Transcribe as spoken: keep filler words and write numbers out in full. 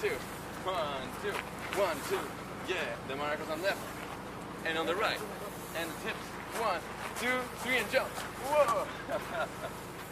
two. One, two. One, two. Yeah, the maracas on left. And on the right. And the tips. One, two, three, and jump. Whoa!